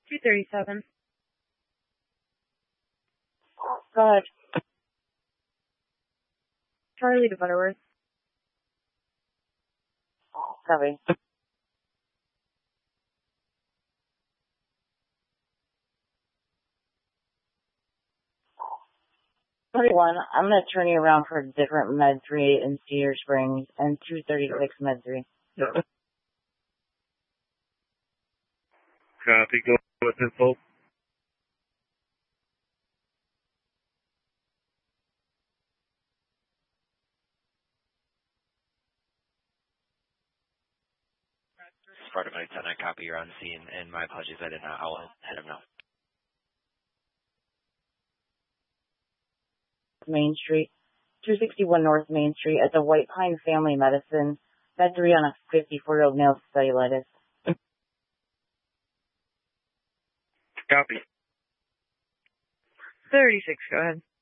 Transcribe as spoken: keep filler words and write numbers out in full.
two thirty-seven. Go ahead. Charlie to Butterworth. Copy. thirty-one, I'm going to turn you around for a different Med three in Cedar Springs and two thirty-six Med three. Yeah. Copy, go with info. Sparta Mike ten, I copy, you're on scene, and my apologies, I did not, I'll let him know. Main Street, two sixty-one North Main Street at the White Pine Family Medicine, Med three on a fifty-four-year-old male with cellulitis. Copy. thirty-six, go ahead.